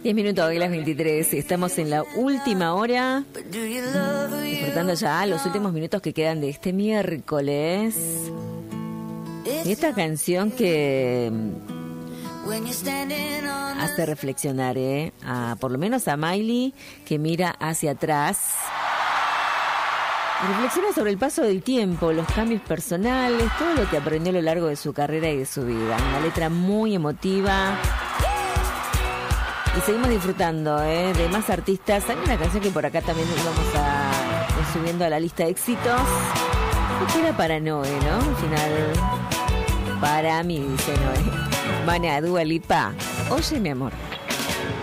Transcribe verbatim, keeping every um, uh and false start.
diez minutos hoy las veintitrés. Estamos en la última hora, disfrutando ya los últimos minutos que quedan de este miércoles. Y esta canción que hace reflexionar, ¿eh? A, por lo menos a Miley, que mira hacia atrás. Reflexiona sobre el paso del tiempo, los cambios personales, todo lo que aprendió a lo largo de su carrera y de su vida. Una letra muy emotiva. Y seguimos disfrutando ¿eh? de más artistas. Hay una canción que por acá también vamos a ir subiendo a la lista de éxitos. Que era para Noé, ¿no? Al final, para mí, dice Noé. Maná, Dua Lipa. Oye, mi amor.